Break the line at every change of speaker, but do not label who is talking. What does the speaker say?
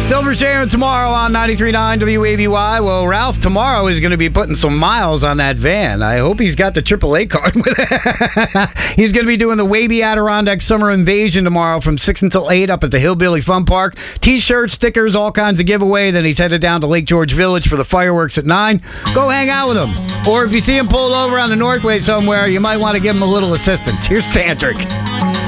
Silver Sharon tomorrow on 93.9 WAVY. Well, Ralph tomorrow is going to be putting some miles on that van. I hope he's got the AAA card with it. He's going to be doing the Wavy Adirondack Summer Invasion tomorrow from 6 until 8 up at the Hillbilly Fun Park. T-shirts, stickers, all kinds of giveaway. Then he's headed down to Lake George Village for the fireworks at 9. Go hang out with him. Or if you see him pulled over on the Northway somewhere, you might want to give him a little assistance. Here's Tantric.